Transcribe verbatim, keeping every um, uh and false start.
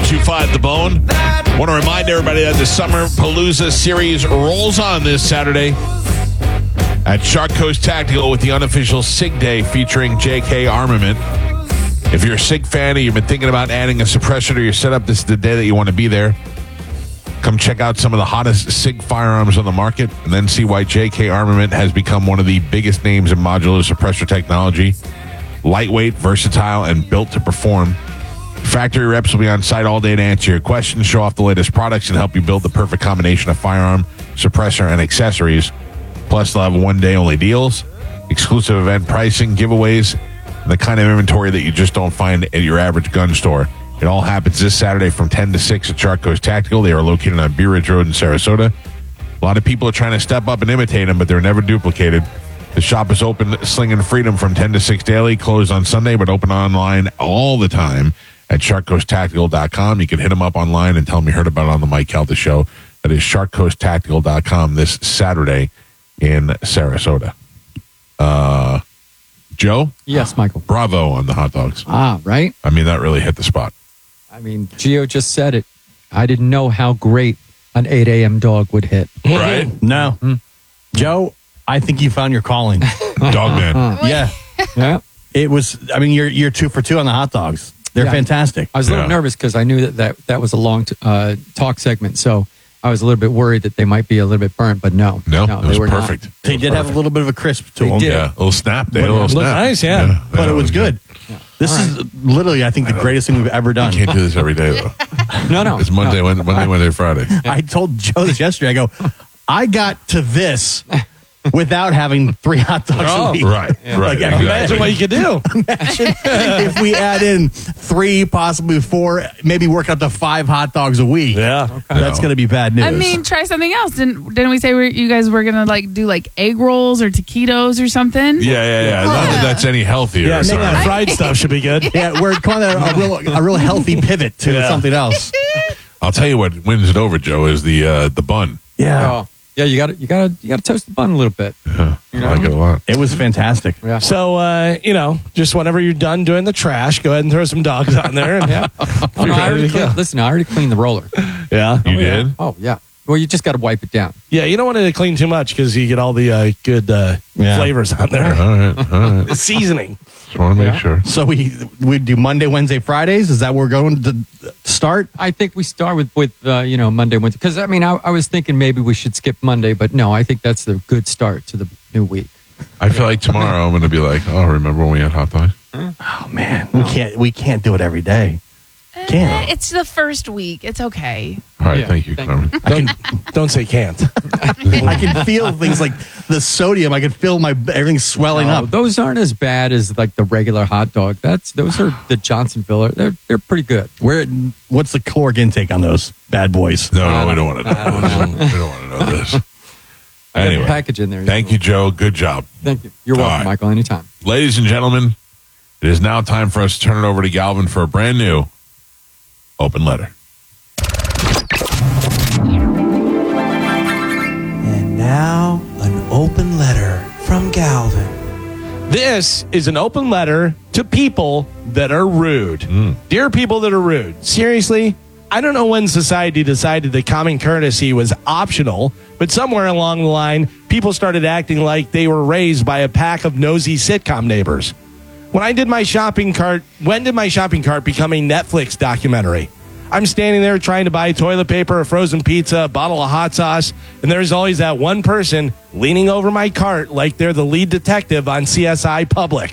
two five The Bone. Want to remind everybody that the Summer Palooza series rolls on this Saturday at Shark Coast Tactical with the unofficial SIG Day featuring J K Armament. If you're a SIG fan and you've been thinking about adding a suppressor to your setup, this is the day that you want to be there. Come check out some of the hottest SIG firearms on the market and then see why J K Armament has become one of the biggest names in modular suppressor technology. Lightweight, versatile, and built to perform. Factory reps will be on site all day to answer your questions, show off the latest products, and help you build the perfect combination of firearm, suppressor, and accessories. Plus, they'll have one-day-only deals, exclusive event pricing, giveaways, and the kind of inventory that you just don't find at your average gun store. It all happens this Saturday from ten to six at Shark Coast Tactical. They are located on Bee Ridge Road in Sarasota. A lot of people are trying to step up and imitate them, but they're never duplicated. The shop is open, slinging freedom from ten to six daily, closed on Sunday, but open online all the time at shark coast tactical dot com. You can hit them up online and tell them you heard about it on the Mike Calta Show. That is shark coast tactical dot com this Saturday in Sarasota. Uh, Joe? Yes, Michael. Bravo on the hot dogs. Ah, right? I mean, that really hit the spot. I mean, Gio just said it. I didn't know how great an eight a.m. dog would hit. Right? No. Mm-hmm. Joe, I think you found your calling. Dogman. Yeah. Yeah. It was, I mean, you're you're two for two on the hot dogs. They're Yeah. fantastic. I was a little Yeah. nervous because I knew that that, that was a long t- uh, talk segment. So I was a little bit worried that they might be a little bit burnt, but no. No, it was they were perfect. not. They did have a little bit of a crisp to They them. did. Yeah, a little snap. They had a little Looked snap. nice, yeah. But it was good. This All is literally, I think, the greatest thing we've ever done. You can't do this every day, though. No, no. It's Monday, no. Wednesday, Monday, Wednesday, Friday. I told Joe this yesterday. I go, I got to this without having three hot dogs Oh, a week. Right, right. Like, exactly. Imagine what you could do. If we add in three, possibly four, maybe work up to five hot dogs a week. Yeah. That's going to be bad news. I mean, try something else. Didn't didn't we say we, you guys were gonna like do like egg rolls or taquitos or something? Yeah, yeah, yeah. Not that that's any healthier. Yeah, some of Sorry. that fried stuff should be good. yeah, we're calling that a real, a real healthy pivot to Yeah. something else. I'll tell you what wins it over, Joe, is the uh, the bun. Yeah. Oh, yeah, you got to you got to you got to toast the bun a little bit. Yeah, I like it a lot. It was fantastic. Yeah. So, uh, you know, just whenever you're done doing the trash, go ahead and throw some dogs on there. And, Yeah. Oh, no, I already cleaned, listen, I already cleaned the roller. yeah. You did? Oh yeah. Well, you just got to wipe it down. Yeah, you don't want to clean too much because you get all the uh, good uh, Yeah. flavors on there. All right, all right. The seasoning. Just want to make Yeah. sure. So we we do Monday, Wednesday, Fridays. Is that where we're going to start? I think we start with with uh, you know Monday, Wednesday, because I mean I, I was thinking maybe we should skip Monday, but no, I think that's the good start to the new week. I feel like tomorrow I'm going to be like, oh, remember when we had hot dogs? Oh man, we can't we can't do it every day. Can't. Eh, It's the first week. It's okay. All right, Yeah, thank you, thank Carmen. Don't, don't say can't. I can feel things like the sodium. I can feel my everything swelling No, up. those aren't as bad as like the regular hot dog. That's those are the Johnsonville. They're they're pretty good. Where? What's the caloric intake on those bad boys? No, I no, we don't- don't want to know. I don't this. We don't want to know this. I got the Anyway, package in there. thank you, Joe. Good job. Thank you. You're All welcome, right. Michael. Anytime. Ladies and gentlemen, it is now time for us to turn it over to Galvin for a brand new open letter. And now, an open letter from Galvin. This is an open letter to people that are rude. Dear people that are rude, seriously, I don't know when society decided that common courtesy was optional, but somewhere along the line, people started acting like they were raised by a pack of nosy sitcom neighbors. When I did my shopping cart, when did my shopping cart become a Netflix documentary? I'm standing there trying to buy toilet paper, a frozen pizza, a bottle of hot sauce, and there's always that one person leaning over my cart like they're the lead detective on C S I Public.